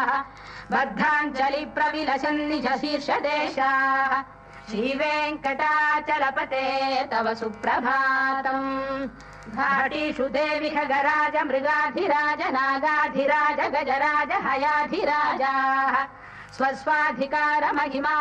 बद्धाञ्जलि प्रविलसन् निज शीर्षदेशाः श्रीवेङ्कटाचलपते तव सुप्रभातम् घाटीषु देवि खगराज मृगाधिराज नागाधिराज गजराज हयाधिराजाः स्वस्वाधिकार महिमा